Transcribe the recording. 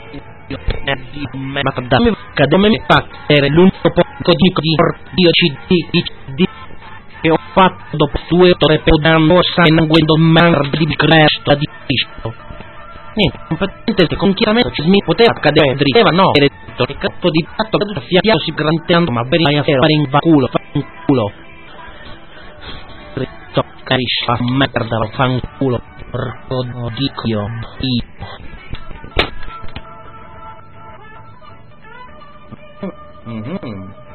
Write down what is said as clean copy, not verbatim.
Ma come mi fa era l'unico poco di CD che ho fatto dopo 2 ore per danno sangue domani di Cristo di Cristo. Niente, completamente con chiaramente ci mi poteva accadere, driteva no, era detto che cazzo di fatto che fiato si granteando, ma bene a fare in culo, fa un culo. Dritto cariscia merda, fa un culo, porco dico io. Mm-hmm.